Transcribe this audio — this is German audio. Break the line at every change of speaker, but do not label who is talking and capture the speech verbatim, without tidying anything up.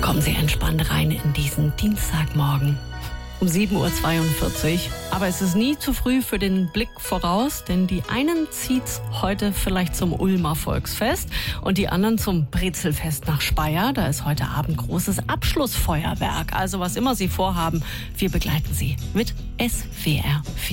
Kommen Sie entspannt rein in diesen Dienstagmorgen. Um sieben Uhr zweiundvierzig. Aber es ist nie zu früh für den Blick voraus, denn die einen zieht's heute vielleicht zum Ulmer Volksfest und die anderen zum Brezelfest nach Speyer. Da ist heute Abend großes Abschlussfeuerwerk. Also was immer Sie vorhaben, wir begleiten Sie mit S W R vier.